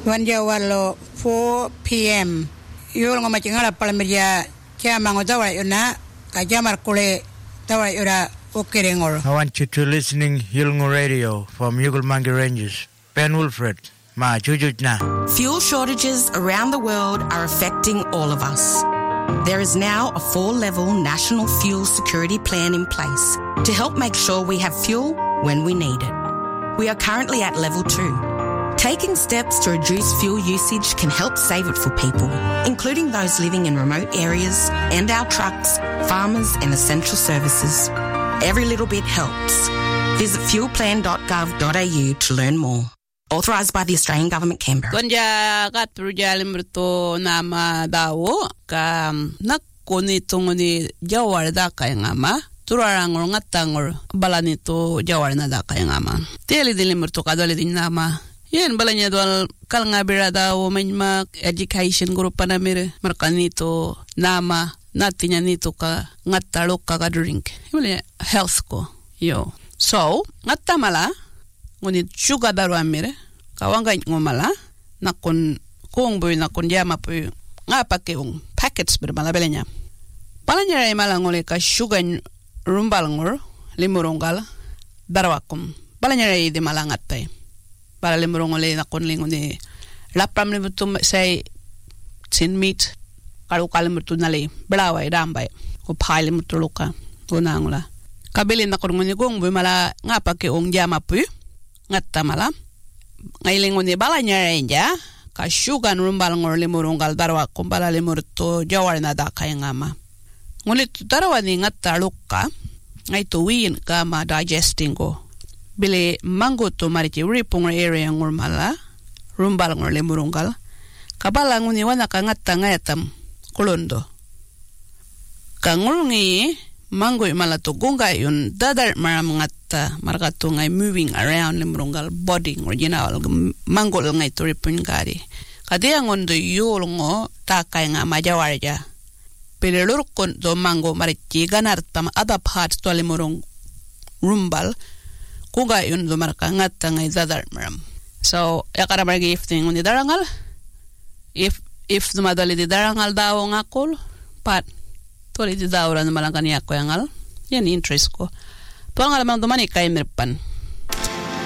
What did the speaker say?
Wanjawalo 4 p.m. Yul ngomacingala palmeria kiamango tawa yuna kajamar kule tawa yura ukirengol. I want you to listening Yulngu Radio from Yugelmangi Ranges. Ben Wilfred, ma jujujna. Fuel shortages around the world are affecting all of us. There is now a 4-level national fuel security plan in place to help make sure we have fuel when we need it. We are currently at level 2. Taking steps to reduce fuel usage can help save it for people, including those living in remote areas and our trucks, farmers and essential services. Every little bit helps. Visit fuelplan.gov.au to learn more. Authorised by the Australian Government, Canberra. Konja katrujalim rito nama dawo ka nakoni tungoni jawar da kay ngama turarangor ngatangor balanito jawar na da kay ngama. Teli dilim rito kadali din nama. Yan balanya dual kal nga birada o may education group pa na mir markanito nama natinya nito ka ngatalok ka drink. Yung health ko. Yo. So, ngatamala ngunit sugar daru amire kawanga ngomala nakon kung boy nakon yama po nga pakeung packets bermala belenya. Palanya ay malangole ka sugar rumbal ngor limuronggal darawakum. Palanya ay di malangatay. Para limurongole nakon lingone lapram limutum say tin meat kalu kalimutu nali blaway dambay ko pile mutuluka tunangula kabili nakon ngoni gong boy mala nga pakeung yama po ngatamala ngailingone balanya renja ka sugar rumbal ngor limuronggal darwa kumbala limurto jawar na da kay ngama ngulit darwa ni ngatalukka ngaito win ka ma digesting ko bile mango to mariti ripong area ngor mala rumbal ngor limuronggal kabala nguni wana ka ngatta ngayatam kolondo kangurungi mango mala to gunga yun dadar maram ngatta margato ngai moving around limuronggal body ngor ginawal mango ngai to ripon gari kadya ngondo yulngo takay nga majawarja bile lurkon do mango mariti ganar tam other parts to limurong rumbal kuga yun do marka ngatta ngai dadar maram so yakara margi ifting ni darangal if dumadali di darangal daw ngakol pat toli di daw ran malangkan yakko yangal yan interest ko tuang alamang dumani kay mirpan